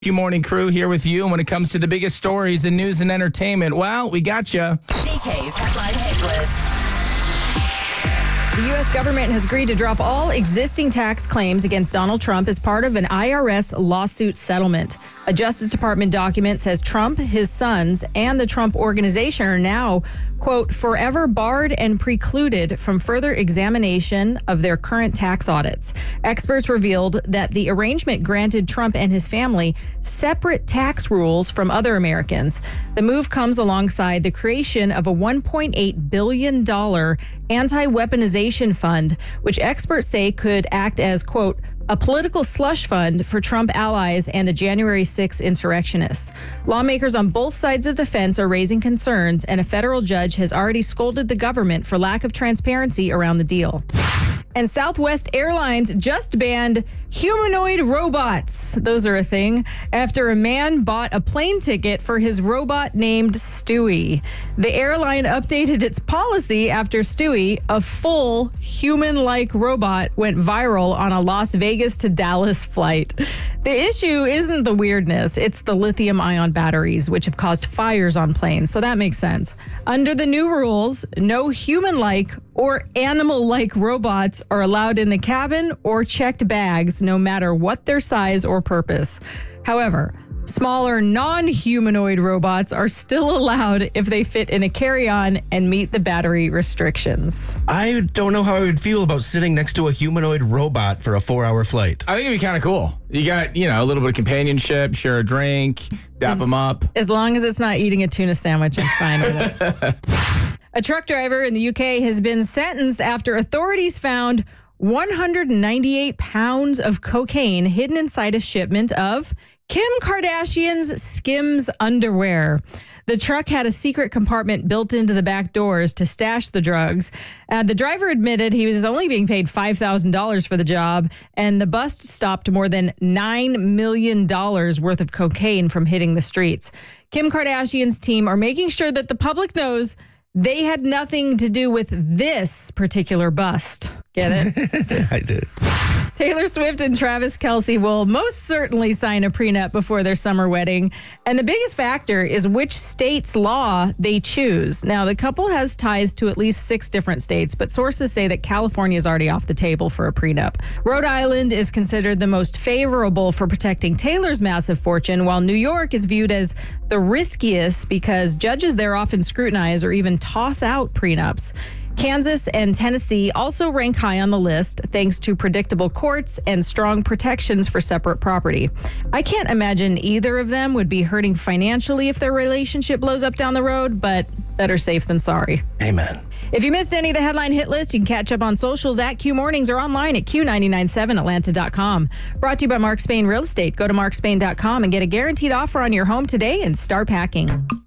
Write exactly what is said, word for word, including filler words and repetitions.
Q Morning Crew here with you. And when it comes to the biggest stories in news and entertainment, well, we got you. D K's Headline Hit List. The U S government has agreed to drop all existing tax claims against Donald Trump as part of an I R S lawsuit settlement. A Justice Department document says Trump, his sons, and the Trump Organization are now, quote, forever barred and precluded from further examination of their current tax audits. Experts revealed that the arrangement granted Trump and his family separate tax rules from other Americans. The move comes alongside the creation of a one point eight billion dollars anti-weaponization fund, which experts say could act as, quote, a political slush fund for Trump allies and the January sixth insurrectionists. Lawmakers on both sides of the fence are raising concerns, and a federal judge has already scolded the government for lack of transparency around the deal. And Southwest Airlines just banned humanoid robots. Those are a thing after a man bought a plane ticket for his robot named Stewie. The airline updated its policy after Stewie, a full human-like robot, went viral on a Las Vegas to Dallas flight. The issue isn't the weirdness, it's the lithium-ion batteries, which have caused fires on planes, so that makes sense. Under the new rules, no human-like or animal-like robots are allowed in the cabin or checked bags, no matter what their size or purpose. However, smaller non-humanoid robots are still allowed if they fit in a carry-on and meet the battery restrictions. I don't know how I would feel about sitting next to a humanoid robot for a four-hour flight. I think it'd be kind of cool. You got, you know, a little bit of companionship, share a drink, dap As- them up. As long as it's not eating a tuna sandwich, I'm fine with it. A truck driver in the U K has been sentenced after authorities found one hundred ninety-eight pounds of cocaine hidden inside a shipment of Kim Kardashian's Skims underwear. The truck had a secret compartment built into the back doors to stash the drugs. Uh, the driver admitted he was only being paid five thousand dollars for the job, and the bust stopped more than nine million dollars worth of cocaine from hitting the streets. Kim Kardashian's team are making sure that the public knows they had nothing to do with this particular bust. Get it? I did. Taylor Swift and Travis Kelce will most certainly sign a prenup before their summer wedding. And the biggest factor is which state's law they choose. Now, the couple has ties to at least six different states, but sources say that California is already off the table for a prenup. Rhode Island is considered the most favorable for protecting Taylor's massive fortune, while New York is viewed as the riskiest because judges there often scrutinize or even toss out prenups. Kansas and Tennessee also rank high on the list thanks to predictable courts and strong protections for separate property. I can't imagine either of them would be hurting financially if their relationship blows up down the road, but better safe than sorry. Amen. If you missed any of the headline hit list, you can catch up on socials at Q Mornings or online at Q nine nine seven Atlanta dot com. Brought to you by Mark Spain Real Estate. Go to mark spain dot com and get a guaranteed offer on your home today and start packing.